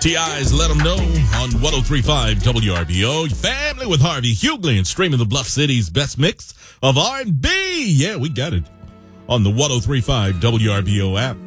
TI's Let 'Em Know on 103.5 WRBO. Your family with Harvey Hughley and streaming the Bluff City's best mix of R&B. Yeah, we got it on the 103.5 WRBO app.